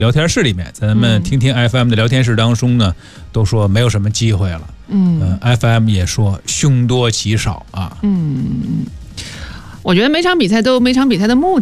聊天室里面，咱们听听 FM 的聊天室当中呢，都说没有什么机会了。FM 也说凶多吉少啊。 我觉得每场比赛都有每场比赛的目的。